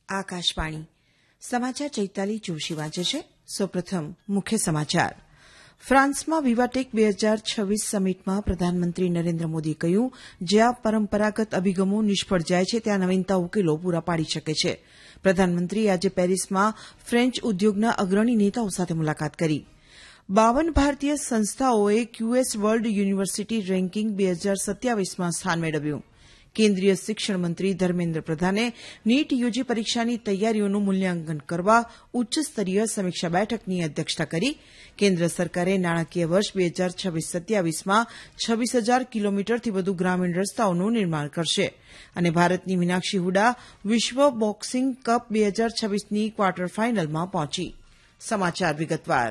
આકાશવાણી સમાચાર ચૈતાલી જોશી વાંચે છે. સૌપ્રથમ મુખ્ય સમાચાર. ફ્રાન્સમાં વિવાટેક 2026 સમિટમાં પ્રધાનમંત્રી નરેન્દ્ર મોદીએ કહ્યું, જ્યાં પરંપરાગત અભિગમો નિષ્ફળ જાય છે ત્યાં નવીનતા ઉકેલો પૂરા પાડી શકે છે. પ્રધાનમંત્રીએ આજે પેરિસમાં ફ્રેન્ચ ઉદ્યોગના અગ્રણી નેતાઓ સાથે મુલાકાત કરી. 52 ભારતીય સંસ્થાઓએ QS વર્લ્ડ યુનિવર્સિટી રેન્કિંગ 2027માં સ્થાન મેળવ્યું. કેન્દ્રીય શિક્ષણ મંત્રી ધર્મેન્દ્ર પ્રધાને નીટ યુજી પરીક્ષાની તૈયારીઓનું મૂલ્યાંકન કરવા ઉચ્ચસ્તરીય સમીક્ષા બેઠકની અધ્યક્ષતા કરી. કેન્દ્ર સરકારે નાણાકીય વર્ષ 2026-27માં 26,000 કિલોમીટરથી વધુ ગ્રામીણ રસ્તાઓનું નિર્માણ કરશે અને ભારતની મીનાક્ષી હુડા વિશ્વ બોક્સિંગ કપ 2026ની ક્વાર્ટર ફાઇનલમાં પહોંચી. સમાચાર વિગતવાર.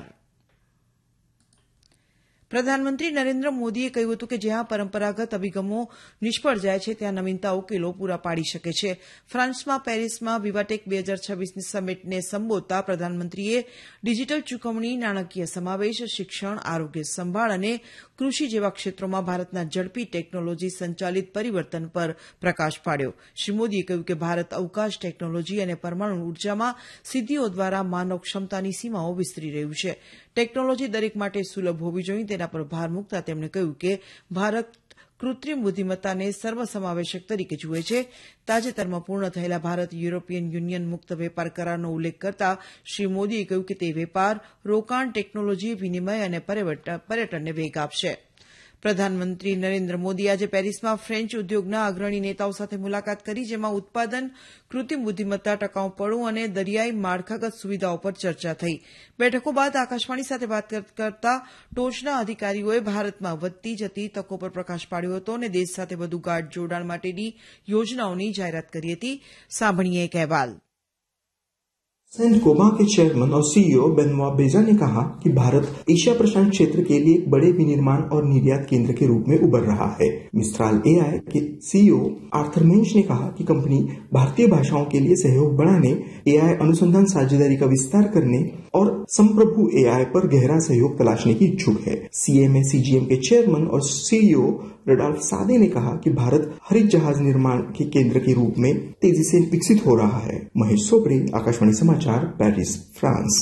પ્રધાનમંત્રી નરેન્દ્ર મોદીએ કહ્યું હતું કે જ્યાં પરંપરાગત અભિગમો નિષ્ફળ જાય છે ત્યાં નવીનતા ઉકેલો પૂરા પાડી શકે છે. ફ્રાન્સમાં પેરિસમાં વિવાટેક 2026ની સમિટને સંબોધતા પ્રધાનમંત્રીએ ડિજીટલ ચૂકવણી, નાણાકીય સમાવેશ, શિક્ષણ, આરોગ્ય સંભાળ અને કૃષિ જેવા ક્ષેત્રોમાં ભારતના ઝડપી ટેકનોલોજી સંચાલિત પરિવર્તન પર પ્રકાશ પાડ્યો. શ્રી મોદીએ કહ્યું કે ભારત અવકાશ ટેકનોલોજી અને પરમાણુ ઉર્જામાં સિદ્ધિઓ દ્વારા માનવ ક્ષમતાની સીમાઓ વિસ્તરી રહ્યું છે. ટેકનોલોજી દરેક માટે સુલભ હોવી જોઈએ તેના પર ભાર મૂકતા તેમણે કહ્યું કે ભારત કૃત્રિમ બુદ્ધિમત્તાને સર્વસમાવેશક તરીકે જુએ છે. તાજેતરમાં પૂર્ણ થયેલા ભારત યુરોપિયન યુનિયન મુક્ત વેપાર કરારનો ઉલ્લેખ કરતા શ્રી મોદીએ કહ્યું કે તે વેપાર, રોકાણ, ટેકનોલોજી, વિનિમય અને પર્યટનને વેગ આપશે. પ્રધાનમંત્રી નરેન્દ્ર મોદી આજે પેરિસમાં ફ્રેન્ચ ઉદ્યોગના અગ્રણી નેતાઓ સાથે મુલાકાત કરી, જેમાં ઉત્પાદન, કૃત્રિમ બુદ્ધિમત્તા, ટકાઉપણું અને દરિયાઈ માળખાગત સુવિધાઓ પર ચર્ચા થઈ. બેઠકો બાદ આકાશવાણી સાથે વાત કરતા ટોચના અધિકારીઓએ ભારતમાં વધતી જતી તકો પર પ્રકાશ પાડ્યો હતો અને દેશ સાથે વધુ ગાઢ જોડાણ માટેની યોજનાઓની જાહેરાત કરી હતી. સાંભળીએ એક અહેવાલ. सेंट गोबां के चेयरमैन और सीईओ बेनवा बेजा ने कहा कि भारत एशिया प्रशांत क्षेत्र के लिए एक बड़े विनिर्माण और निर्यात केंद्र के रूप में उभर रहा है. मिस्ट्राल एआई के सीईओ आर्थर मेंज ने कहा कि कंपनी भारतीय भाषाओं के लिए सहयोग बढ़ाने, एआई अनुसंधान साझेदारी का विस्तार करने और संप्रभु एआई पर गहरा सहयोग तलाशने की इच्छुक है. सीएमए सीजीएम के चेयरमैन और सीईओ रडोल्फ सादे ने कहा कि भारत हरित जहाज निर्माण के केंद्र के रूप में तेजी से विकसित हो रहा है. महेश सोपरे, आकाशवाणी समाचार, पेरिस, फ्रांस.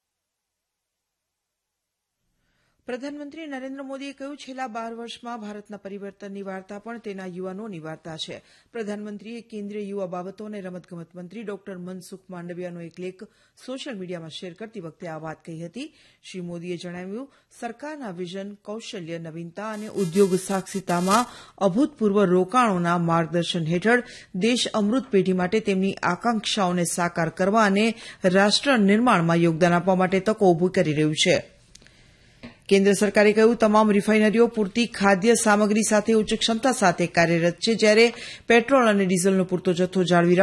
પ્રધાનમંત્રી નરેન્દ્ર મોદીએ કહ્યું, છેલ્લા 12 વર્ષમાં ભારતના પરિવર્તનની વાર્તા પણ તેના યુવાનોની વાર્તા છે. પ્રધાનમંત્રીએ કેન્દ્રીય યુવા બાબતો અને રમતગમત મંત્રી ડોક્ટર મનસુખ માંડવિયાનો એક લેખ સોશિયલ મીડિયામાં શેર કરતી વખતે આ વાત કહી હતી. શ્રી મોદીએ જણાવ્યું, સરકારના વિઝન, કૌશલ્ય, નવીનતા અને ઉદ્યોગ સાહસિકતામાં અભૂતપૂર્વ રોકાણોના માર્ગદર્શન હેઠળ દેશ અમૃત પેઢી માટે તેમની આકાંક્ષાઓને સાકાર કરવા અને રાષ્ટ્ર નિર્માણમાં યોગદાન આપવા માટે તકો ઉભી કરી રહ્યું છે. કેન્દ્ર સરકારે કહ્યું, તમામ રિફાઇનરીઓ પૂરતી ખાદ્ય સામગ્રી સાથે ઉચ્ચ ક્ષમતા સાથે કાર્યરત છે, જ્યારે પેટ્રોલ અને ડીઝલનો પૂરતો જથ્થો જાળવી